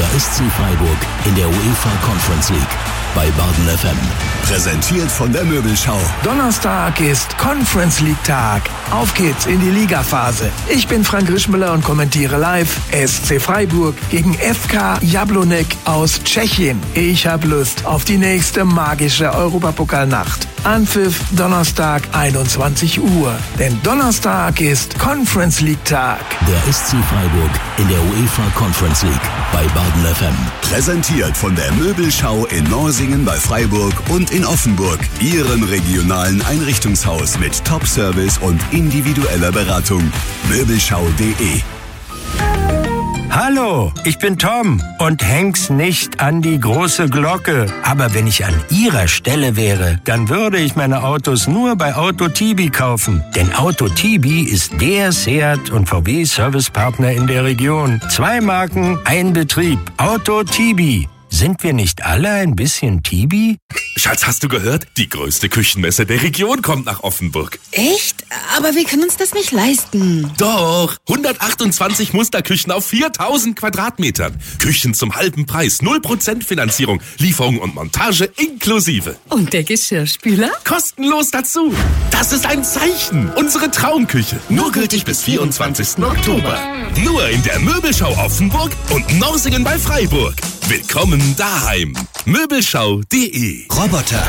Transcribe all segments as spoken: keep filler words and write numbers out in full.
Der S C Freiburg in der UEFA Conference League bei Baden F M. Präsentiert von der Möbelschau. Donnerstag ist Conference League Tag. Auf geht's in die Ligaphase. Ich bin Frank Rischmüller und kommentiere live S C Freiburg gegen F K Jablonek aus Tschechien. Ich hab Lust auf die nächste magische Europapokalnacht. Anpfiff Donnerstag einundzwanzig Uhr. Denn Donnerstag ist Conference League Tag. Der S C Freiburg in der UEFA Conference League bei Baden F M. Präsentiert von der Möbelschau in Norsingen bei Freiburg und in Offenburg. Ihrem regionalen Einrichtungshaus mit Top-Service und individueller Beratung. Möbelschau punkt de. Hallo, ich bin Tom und häng's nicht an die große Glocke. Aber wenn ich an Ihrer Stelle wäre, dann würde ich meine Autos nur bei Auto Tibi kaufen. Denn Auto Tibi ist der Seat und V W Servicepartner in der Region. Zwei Marken, ein Betrieb. Auto Tibi. Sind wir nicht alle ein bisschen Tibi? Schatz, hast du gehört? Die größte Küchenmesse der Region kommt nach Offenburg. Echt? Aber wir können uns das nicht leisten. Doch, hundertachtundzwanzig Musterküchen auf viertausend Quadratmetern. Küchen zum halben Preis, null Prozent Finanzierung, Lieferung und Montage inklusive. Und der Geschirrspüler? Kostenlos dazu. Das ist ein Zeichen. Unsere Traumküche. Nur gültig bis vierundzwanzigsten Oktober. Nur in der Möbelschau Offenburg und Norsingen bei Freiburg. Willkommen daheim. Möbelschau punkt de. Roboter.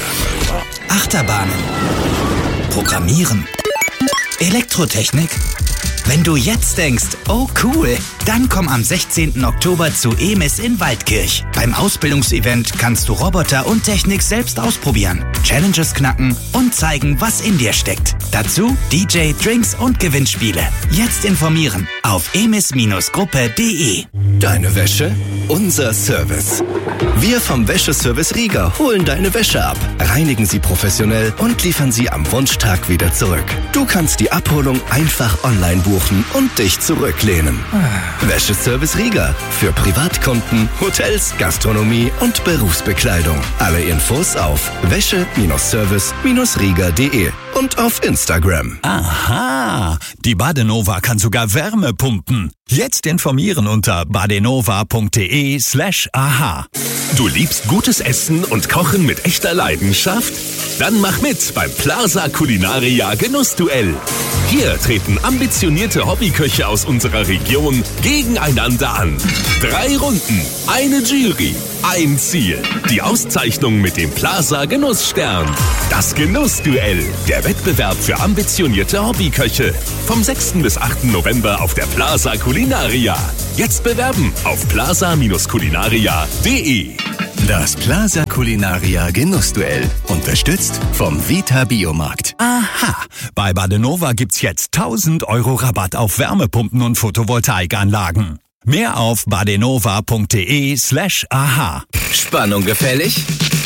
Achterbahnen. Programmieren. Elektrotechnik. Wenn du jetzt denkst, oh cool, dann komm am sechzehnten Oktober zu E M I S in Waldkirch. Beim Ausbildungsevent kannst du Roboter und Technik selbst ausprobieren, Challenges knacken und zeigen, was in dir steckt. Dazu D J, Drinks und Gewinnspiele. Jetzt informieren auf emis Gruppe punkt de. Deine Wäsche, unser Service. Wir vom Wäscheservice Rieger holen deine Wäsche ab, reinigen sie professionell und liefern sie am Wunschtag wieder zurück. Du kannst die Abholung einfach online buchen und dich zurücklehnen. Wäscheservice Rieger für Privatkunden, Hotels, Gastronomie und Berufsbekleidung. Alle Infos auf wäsche-service rieger punkt de und auf Instagram. Aha, die Badenova kann sogar Wärme pumpen. Jetzt informieren unter badenova punkt de slash aha. Du liebst gutes Essen und Kochen mit echter Leidenschaft? Dann mach mit beim Plaza Culinaria Genussduell. Hier treten ambitionierte Hobbyköche aus unserer Region gegeneinander an. Drei Runden, eine Jury, ein Ziel. Die Auszeichnung mit dem Plaza Genussstern. Das Genussduell, der Wettbewerb für ambitionierte Hobbyköche. Vom sechsten bis achten November auf der Plaza Culinaria. Jetzt bewerben auf plaza culinaria punkt de. Das Plaza Culinaria Genussduell. Unterstützt vom Vita Biomarkt. Aha, bei Badenova gibt's jetzt tausend Euro Rabatt auf Wärmepumpen und Photovoltaikanlagen. Mehr auf badenova punkt de slash aha. Spannung gefällig?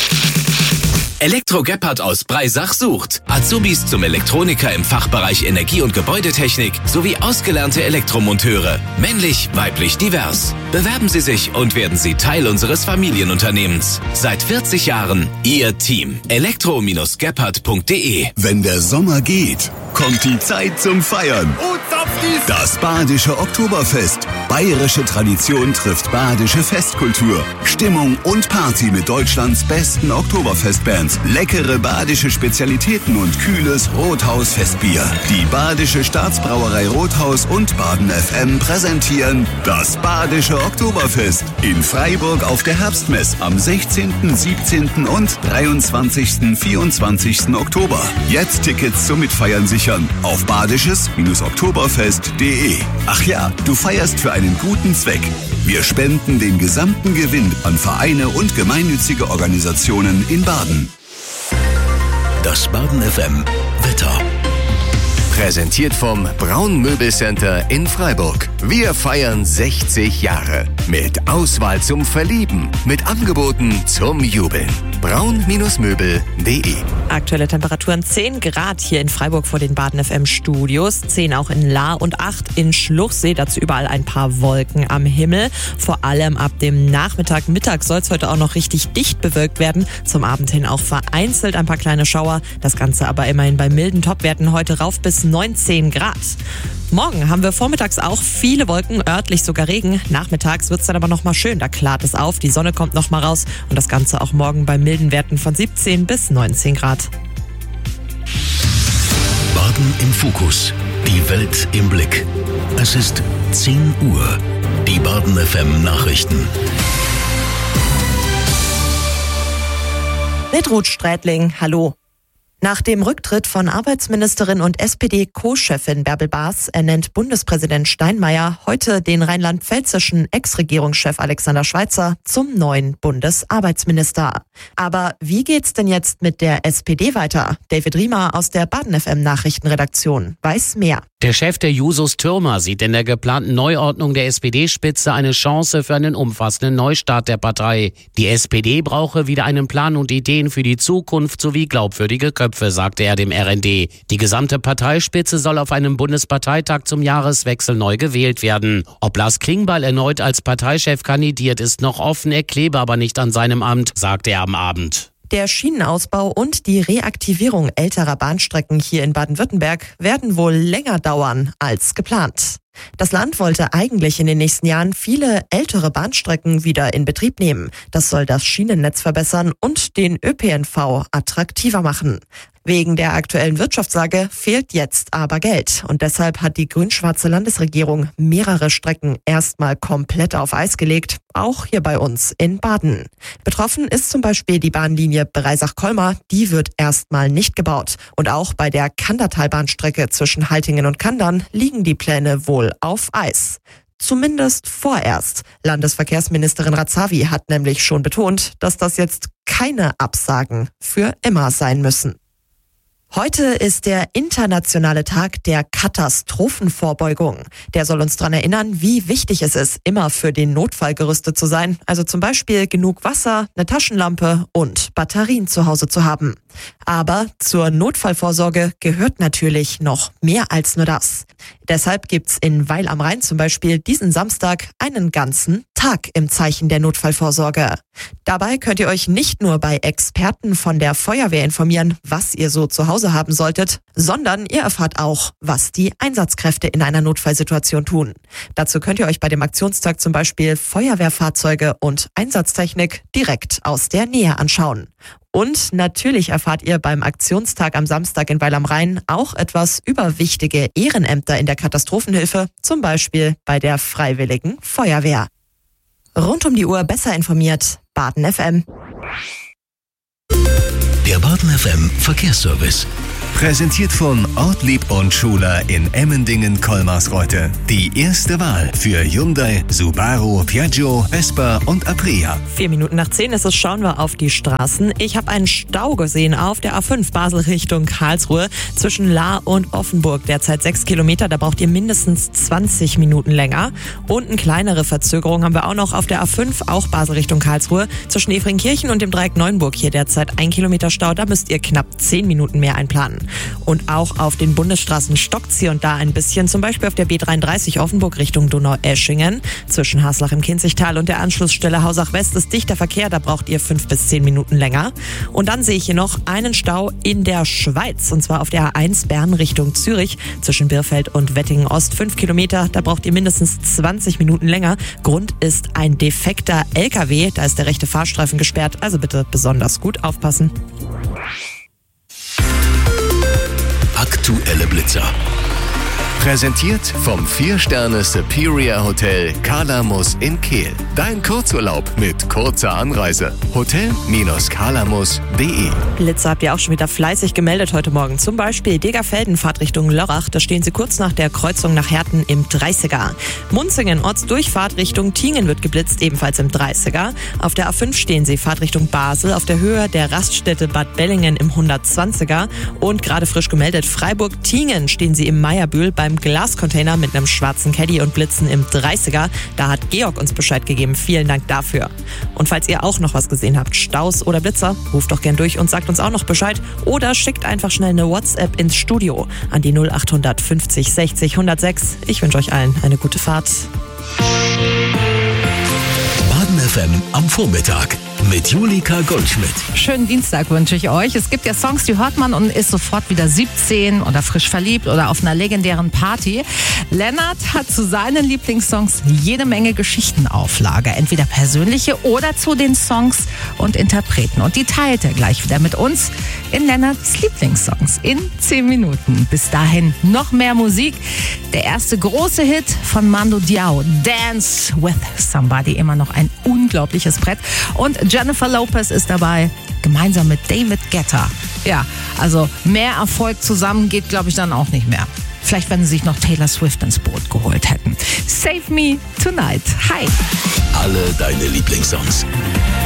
Elektro Gebhardt aus Breisach sucht Azubis zum Elektroniker im Fachbereich Energie- und Gebäudetechnik sowie ausgelernte Elektromonteure. Männlich, weiblich, divers. Bewerben Sie sich und werden Sie Teil unseres Familienunternehmens. Seit vierzig Jahren Ihr Team. elektro Gebhardt punkt de. Wenn der Sommer geht, kommt die Zeit zum Feiern. Das Badische Oktoberfest. Bayerische Tradition trifft badische Festkultur. Stimmung und Party mit Deutschlands besten Oktoberfestbands. Leckere badische Spezialitäten und kühles Rothaus-Festbier. Die Badische Staatsbrauerei Rothaus und Baden F M präsentieren das Badische Oktoberfest in Freiburg auf der Herbstmess am sechzehnten, siebzehnten und dreiundzwanzigsten, vierundzwanzigsten Oktober. Jetzt Tickets zum Mitfeiern sichern auf badisches Oktoberfest punkt de. Ach ja, du feierst für einen guten Zweck. Wir spenden den gesamten Gewinn an Vereine und gemeinnützige Organisationen in Baden. Das Baden F M Wetter. Präsentiert vom Braun Möbelcenter in Freiburg. Wir feiern sechzig Jahre. Mit Auswahl zum Verlieben. Mit Angeboten zum Jubeln. braun Möbel punkt de. Aktuelle Temperaturen zehn Grad hier in Freiburg vor den Baden F M Studios, zehn auch in Lahr und acht in Schluchsee. Dazu überall ein paar Wolken am Himmel. Vor allem ab dem Nachmittag, Mittag soll es heute auch noch richtig dicht bewölkt werden. Zum Abend hin auch vereinzelt ein paar kleine Schauer. Das Ganze aber immerhin bei milden Topwerten heute rauf bis neunzehn Grad. Morgen haben wir vormittags auch viele Wolken, örtlich sogar Regen. Nachmittags wird es dann aber nochmal schön, da klart es auf, die Sonne kommt nochmal raus und das Ganze auch morgen bei milden Werten von siebzehn bis neunzehn Grad. Baden im Fokus, die Welt im Blick. Es ist zehn Uhr. Die Baden F M Nachrichten. Mit Ruth Strätling, hallo. Nach dem Rücktritt von Arbeitsministerin und S P D-Co-Chefin Bärbel Baas ernennt Bundespräsident Steinmeier heute den rheinland-pfälzischen Ex-Regierungschef Alexander Schweitzer zum neuen Bundesarbeitsminister. Aber wie geht's denn jetzt mit der S P D weiter? David Riemer aus der Baden F M Nachrichtenredaktion weiß mehr. Der Chef der Jusos Thürmer sieht in der geplanten Neuordnung der S P D-Spitze eine Chance für einen umfassenden Neustart der Partei. Die S P D brauche wieder einen Plan und Ideen für die Zukunft sowie glaubwürdige Köpfe, sagte er dem R N D. Die gesamte Parteispitze soll auf einem Bundesparteitag zum Jahreswechsel neu gewählt werden. Ob Lars Klingbeil erneut als Parteichef kandidiert, ist noch offen, er klebe aber nicht an seinem Amt, sagte er am Abend. Der Schienenausbau und die Reaktivierung älterer Bahnstrecken hier in Baden-Württemberg werden wohl länger dauern als geplant. Das Land wollte eigentlich in den nächsten Jahren viele ältere Bahnstrecken wieder in Betrieb nehmen. Das soll das Schienennetz verbessern und den Ö P N V attraktiver machen. Wegen der aktuellen Wirtschaftslage fehlt jetzt aber Geld. Und deshalb hat die grün-schwarze Landesregierung mehrere Strecken erstmal komplett auf Eis gelegt, auch hier bei uns in Baden. Betroffen ist zum Beispiel die Bahnlinie Breisach-Colmar, die wird erstmal nicht gebaut. Und auch bei der Kandertalbahnstrecke zwischen Haltingen und Kandern liegen die Pläne wohl auf Eis. Zumindest vorerst. Landesverkehrsministerin Razavi hat nämlich schon betont, dass das jetzt keine Absagen für immer sein müssen. Heute ist der internationale Tag der Katastrophenvorbeugung. Der soll uns daran erinnern, wie wichtig es ist, immer für den Notfall gerüstet zu sein. Also zum Beispiel genug Wasser, eine Taschenlampe und Batterien zu Hause zu haben. Aber zur Notfallvorsorge gehört natürlich noch mehr als nur das. Deshalb gibt's in Weil am Rhein zum Beispiel diesen Samstag einen ganzen Tag im Zeichen der Notfallvorsorge. Dabei könnt ihr euch nicht nur bei Experten von der Feuerwehr informieren, was ihr so zu Hause haben solltet, sondern ihr erfahrt auch, was die Einsatzkräfte in einer Notfallsituation tun. Dazu könnt ihr euch bei dem Aktionstag zum Beispiel Feuerwehrfahrzeuge und Einsatztechnik direkt aus der Nähe anschauen. Und natürlich erfahrt ihr beim Aktionstag am Samstag in Weil am Rhein auch etwas über wichtige Ehrenämter in der Katastrophenhilfe, zum Beispiel bei der Freiwilligen Feuerwehr. Rund um die Uhr besser informiert, Baden F M. Der Baden F M Verkehrsservice. Präsentiert von Ortlieb und Schuler in Emmendingen-Kolmarsreuth. Die erste Wahl für Hyundai, Subaru, Piaggio, Vespa und Aprea. Vier Minuten nach zehn ist es, schauen wir auf die Straßen. Ich habe einen Stau gesehen auf der A fünf Basel Richtung Karlsruhe zwischen Lahr und Offenburg. Derzeit sechs Kilometer, da braucht ihr mindestens zwanzig Minuten länger. Und eine kleinere Verzögerung haben wir auch noch auf der A fünf, auch Basel Richtung Karlsruhe. Zwischen Efringkirchen und dem Dreieck Neuenburg hier derzeit ein Kilometer Stau, da müsst ihr knapp zehn Minuten mehr einplanen. Und auch auf den Bundesstraßen stockt's hier und da ein bisschen, zum Beispiel auf der B dreiunddreißig Offenburg Richtung Donau-Eschingen. Zwischen Haslach im Kinzigtal und der Anschlussstelle Hausach West ist dichter Verkehr, da braucht ihr fünf bis zehn Minuten länger. Und dann sehe ich hier noch einen Stau in der Schweiz, und zwar auf der A eins Bern Richtung Zürich. Zwischen Birfeld und Wettingen Ost fünf Kilometer, da braucht ihr mindestens zwanzig Minuten länger. Grund ist ein defekter L K W, da ist der rechte Fahrstreifen gesperrt, also bitte besonders gut aufpassen. Aktuelle Blitzer. Präsentiert vom vier Sterne Superior Hotel Kalamus in Kehl. Dein Kurzurlaub mit kurzer Anreise. Hotel Kalamus punkt de. Blitzer habt ihr auch schon wieder fleißig gemeldet heute Morgen. Zum Beispiel Degerfelden, Fahrtrichtung Lörrach. Da stehen sie kurz nach der Kreuzung nach Herten im dreißiger. Munzingen, Ortsdurchfahrt Richtung Tingen wird geblitzt, ebenfalls im dreißiger. Auf der A fünf stehen sie, Fahrtrichtung Basel, auf der Höhe der Raststätte Bad Bellingen im hundertzwanziger. Und gerade frisch gemeldet, Freiburg-Tingen stehen sie im Meierbühl beim Glascontainer mit einem schwarzen Caddy und Blitzen im dreißiger. Da hat Georg uns Bescheid gegeben. Vielen Dank dafür. Und falls ihr auch noch was gesehen habt, Staus oder Blitzer, ruft doch gern durch und sagt uns auch noch Bescheid oder schickt einfach schnell eine WhatsApp ins Studio an die null acht fünfzig sechzig hundertsechs. Ich wünsche euch allen eine gute Fahrt. Baden F M am Vormittag. mit Julika Goldschmidt. Schönen Dienstag wünsche ich euch. Es gibt ja Songs, die hört man und ist sofort wieder siebzehn oder frisch verliebt oder auf einer legendären Party. Lennart hat zu seinen Lieblingssongs jede Menge Geschichten auf Lager. Entweder persönliche oder zu den Songs und Interpreten. Und die teilt er gleich wieder mit uns in Lennarts Lieblingssongs in zehn Minuten. Bis dahin noch mehr Musik. Der erste große Hit von Mando Diao, Dance with Somebody, immer noch ein unglaubliches Brett. Und Jennifer Lopez ist dabei, gemeinsam mit David Guetta. Ja, also mehr Erfolg zusammen geht, glaube ich, dann auch nicht mehr. Vielleicht, wenn sie sich noch Taylor Swift ins Boot geholt hätten. Save Me Tonight. Hi. Alle deine Lieblingssongs.